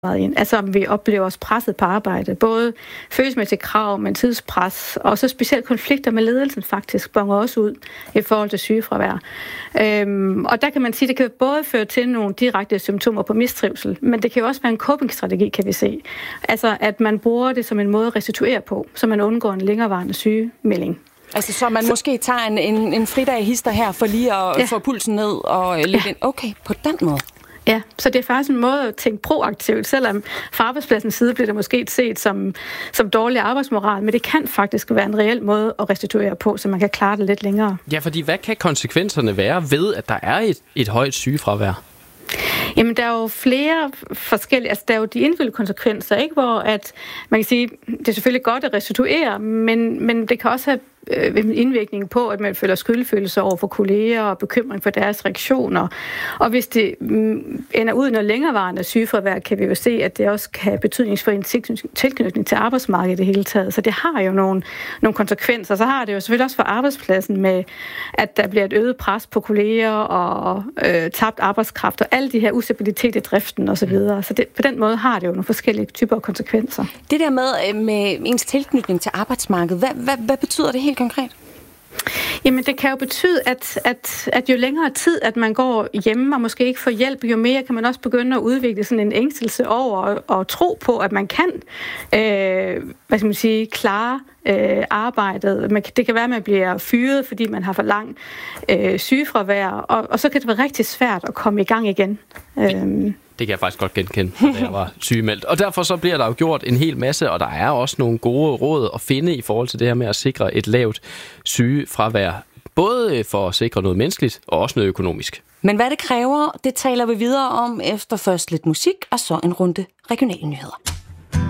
ind. Altså om vi oplever os presset på arbejde. Både følelsesmæssige krav, men tidspres, og så specielt konflikter med ledelsen faktisk bonger også ud i forhold til sygefravær. Og der kan man sige, at det kan både føre til nogle direkte symptomer på mistrivsel, men det kan jo også være en copingstrategi, kan vi se. Altså at man bruger det som en måde at restituere på, så man undgår en længerevarende sygemelding. Altså så man måske tager en fridag hister her for lige at få pulsen ned og lidt ind. Okay, på den måde. Ja, så det er faktisk en måde at tænke proaktivt, selvom fra arbejdspladsens side bliver det måske set som dårlig arbejdsmoral, men det kan faktisk være en reel måde at restituere på, så man kan klare det lidt længere. Ja, fordi hvad kan konsekvenserne være ved, at der er et højt sygefravær? Jamen, der er jo flere forskellige, altså der er jo de individuelle konsekvenser, ikke? Hvor at man kan sige, det er selvfølgelig godt at restituere, men det kan også have en indvirkning på, at man føler skyldfølelse over for kolleger og bekymring for deres reaktioner. Og hvis det ender ud i noget længerevarende sygefravær, kan vi jo se, at det også kan have betydning for en tilknytning til arbejdsmarkedet i det hele taget. Så det har jo nogle konsekvenser. Så har det jo selvfølgelig også for arbejdspladsen med, at der bliver et øget pres på kolleger og tabt arbejdskraft og alle de her ustabilitet i driften osv. Så på den måde har det jo nogle forskellige typer af konsekvenser. Det der med ens tilknytning til arbejdsmarkedet, hvad betyder det helt konkret? Jamen, det kan jo betyde, at jo længere tid, at man går hjemme og måske ikke får hjælp, jo mere kan man også begynde at udvikle sådan en ængstelse over og tro på, at man kan klare arbejdet. Det kan være, at man bliver fyret, fordi man har for lang sygefravær, og så kan det være rigtig svært at komme i gang igen. Det kan jeg faktisk godt genkende, da jeg var sygemeldt. Og derfor så bliver der jo gjort en hel masse, og der er også nogle gode råd at finde i forhold til det her med at sikre et lavt sygefravær. Både for at sikre noget menneskeligt og også noget økonomisk. Men hvad det kræver, det taler vi videre om efter først lidt musik og så en runde regionale nyheder.